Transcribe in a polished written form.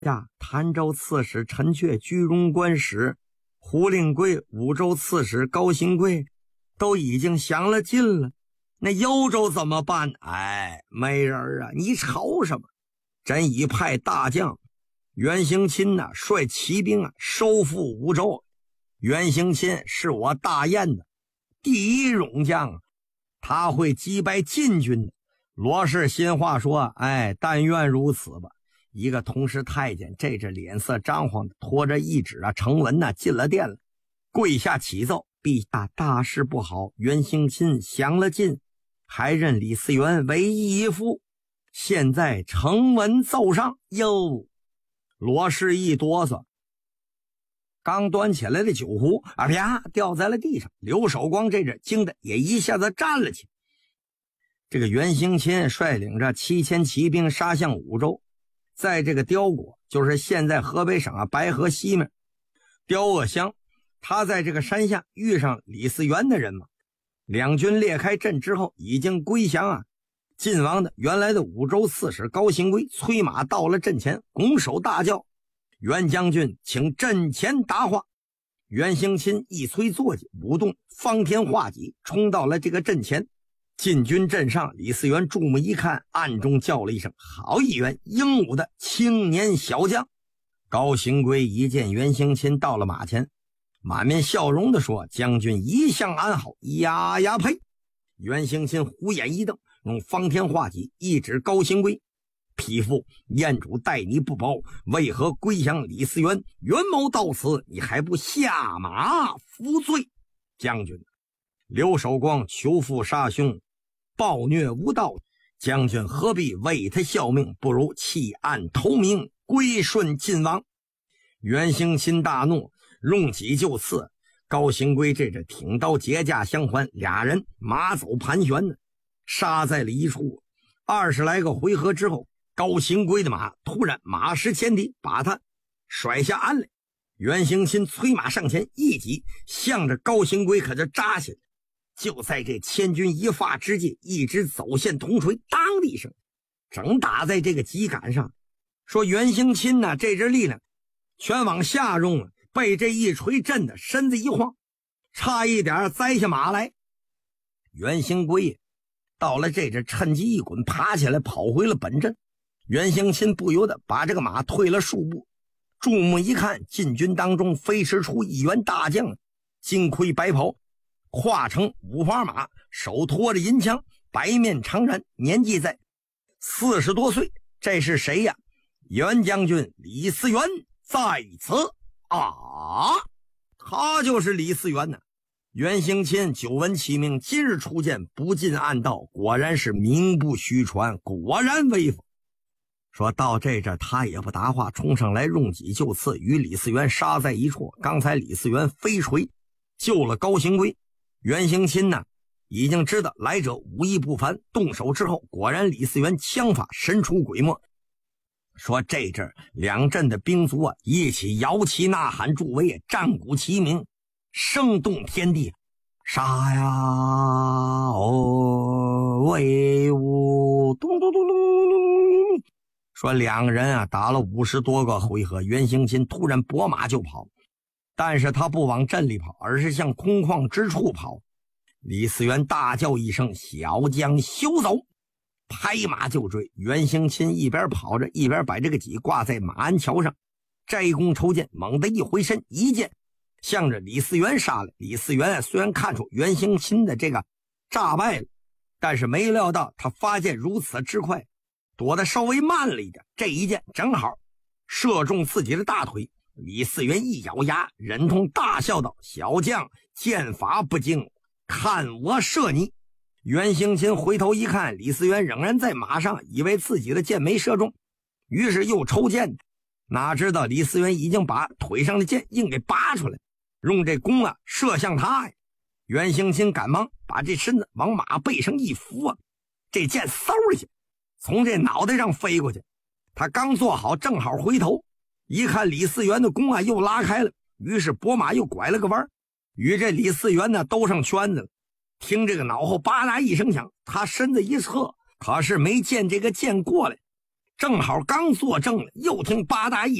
呀，潭州刺史陈确、居荣官使胡令贵、武州刺史高行贵都已经降了晋了，那幽州怎么办？哎，没人啊，你吵什么？朕已派大将袁行钦率骑兵收复武州。袁行钦是我大燕的第一勇将，他会击败晋军的。罗氏新话说，哎，但愿如此吧。一个同时太监这脸色张皇的拖着一纸呈文进了殿了，跪下启奏，陛下大事不好，袁行钦降了晋，还任李嗣源为义父，现在呈文奏上。哟，罗氏一哆嗦，刚端起来的酒壶啪掉在了地上，刘守光惊得也一下子站了起来。这个袁行钦率领着7000骑兵杀向武州，在这个雕国，就是现在河北省白河西面雕鄂乡，他在这个山下遇上李嗣源的人马，两军裂开阵之后已经归降晋王的原来的武州刺史高行贵催马到了阵前，拱手大叫，袁将军请阵前答话。袁行钦一催坐骑，舞动方天画戟，冲到了这个阵前。晋军阵上，李嗣源注目一看，暗中叫了一声，好一员英武的青年小将。高行贵一见袁行钦到了马前，满面笑容地说，将军一向安好。呀呀呸！袁行钦虎眼一瞪，用方天画戟一指高行贵，匹夫，燕主待你不薄，为何归降李嗣源？袁某到此，你还不下马服罪？将军，刘守光求父杀兄，暴虐无道，将军何必为他效命？不如弃暗投明，归顺晋王。袁行钦大怒，用戟就刺。高行贵挺刀结架相还，俩人马走盘旋呢，杀在了一处。20来个回合之后，高行贵的马突然马失前蹄，把他甩下鞍来。袁行钦催马上前，一戟向着高行贵可就扎下来。就在这千钧一发之际，一支走线铜锤当的一声正打在这个戟杆上。说袁行钦这支力量全往下用了，被这一锤震得身子一晃，差一点栽下马来。袁行贵到了趁机一滚，爬起来跑回了本阵。袁行钦不由得把这个马退了数步，注目一看，晋军当中飞驰出一员大将，金盔白袍，跨成五花马，手托着银枪，白面长髯，年纪在40多岁。这是谁呀？袁将军李嗣源在此他就是李嗣源袁行钦久闻其名，今日初见，不禁暗道，果然是名不虚传，果然威风。说到他也不答话，冲上来用戟就刺，与李嗣源杀在一处。刚才李嗣源飞锤救了高行贵，袁行钦已经知道来者武艺不凡，动手之后，果然李嗣源枪法神出鬼没。说两阵的兵卒一起摇旗呐喊助威，战鼓齐鸣，声动天地。杀呀威武，咚咚咚咚咚咚。说两个人打了50多个回合，袁行钦突然拨马就跑，但是他不往阵里跑，而是向空旷之处跑。李嗣源大叫一声，小将休走，拍马就追。袁行钦一边跑着，一边把这个戟挂在马鞍桥上，摘弓抽箭，猛地一回身，一箭向着李嗣源杀来。李嗣源虽然看出袁行钦的诈败了，但是没料到他发箭如此之快，躲得稍微慢了一点，这一箭正好射中自己的大腿。李嗣源一咬牙，忍痛大笑道，小将箭法不精，看我射你。袁行钦回头一看，李嗣源仍然在马上，以为自己的箭没射中，于是又抽箭，哪知道李嗣源已经把腿上的箭硬给拔出来，用这弓射向他呀。袁行钦赶忙把这身子往马背上一扶这箭嗖一下从这脑袋上飞过去。他刚做好，正好回头一看，李嗣源的弓又拉开了，于是拨马又拐了个弯，与这李嗣源兜上圈子了。听脑后吧啦一声响，他身子一侧，可是没见这个箭过来， 正好刚坐正了，又听吧嗒一